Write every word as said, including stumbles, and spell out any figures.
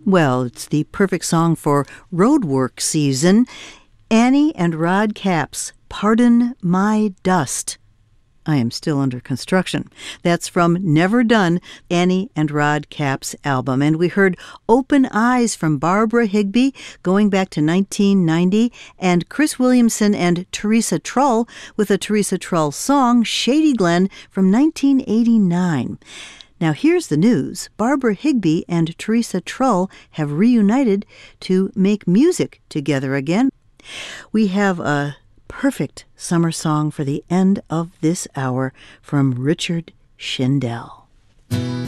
Well, it's the perfect song for roadwork season. Annie and Rod Capps, Pardon My Dust. I am still under construction. That's from Never Done, Annie and Rod Capps' album. And we heard Open Eyes from Barbara Higbee going back to nineteen ninety, and Chris Williamson and Teresa Trull with a Teresa Trull song, Shady Glen, from nineteen eighty-nine. Now here's the news. Barbara Higbee and Teresa Trull have reunited to make music together again. We have a perfect summer song for the end of this hour from Richard Shindell.